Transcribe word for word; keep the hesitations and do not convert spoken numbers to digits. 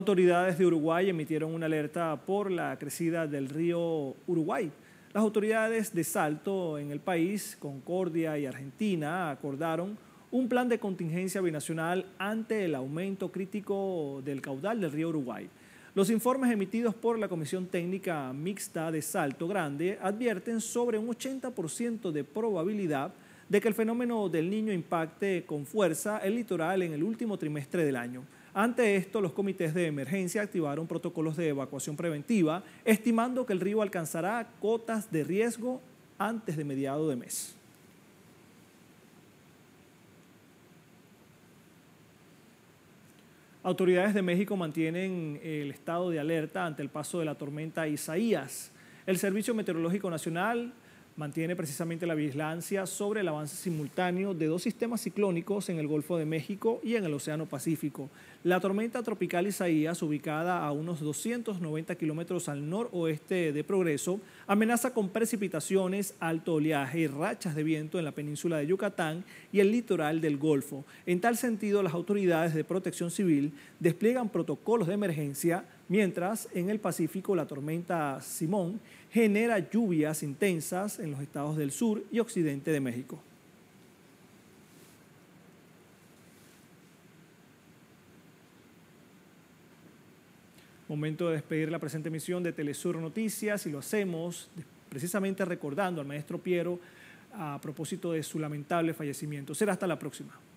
Autoridades de Uruguay emitieron una alerta por la crecida del río Uruguay. Las autoridades de Salto en el país, Concordia y Argentina acordaron un plan de contingencia binacional ante el aumento crítico del caudal del río Uruguay. Los informes emitidos por la Comisión Técnica Mixta de Salto Grande advierten sobre un ochenta por ciento de probabilidad de que el fenómeno del Niño impacte con fuerza el litoral en el último trimestre del año. Ante esto, los comités de emergencia activaron protocolos de evacuación preventiva, estimando que el río alcanzará cotas de riesgo antes de mediado de mes. Autoridades de México mantienen el estado de alerta ante el paso de la tormenta Isaías. El Servicio Meteorológico Nacional mantiene precisamente la vigilancia sobre el avance simultáneo de dos sistemas ciclónicos en el Golfo de México y en el Océano Pacífico. La tormenta tropical Isaías, ubicada a unos doscientos noventa kilómetros al noroeste de Progreso, amenaza con precipitaciones, alto oleaje y rachas de viento en la península de Yucatán y el litoral del Golfo. En tal sentido, las autoridades de protección civil despliegan protocolos de emergencia, mientras en el Pacífico la tormenta Simón genera lluvias intensas en los estados del sur y occidente de México. Momento de despedir la presente emisión de Telesur Noticias, y lo hacemos precisamente recordando al maestro Piero a propósito de su lamentable fallecimiento. Será hasta la próxima.